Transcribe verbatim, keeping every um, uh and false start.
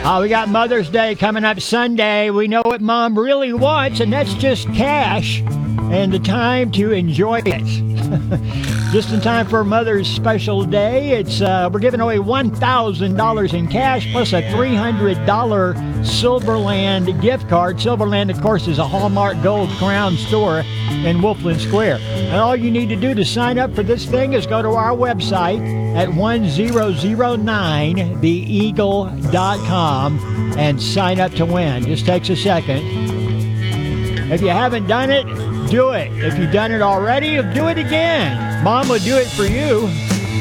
Uh, we got Mother's Day coming up Sunday. We know what Mom really wants, and that's just cash and the time to enjoy it. Just in time for Mother's special day, it's uh, we're giving away one thousand dollars in cash plus a three hundred dollars Silverland gift card. Silverland, of course, is a Hallmark Gold Crown store in Wolfland Square. And all you need to do to sign up for this thing is go to our website at one thousand nine the eagle dot com and sign up to win. Just takes a second. If you haven't done it, do it. If you've done it already, do it again. Mom will do it for you.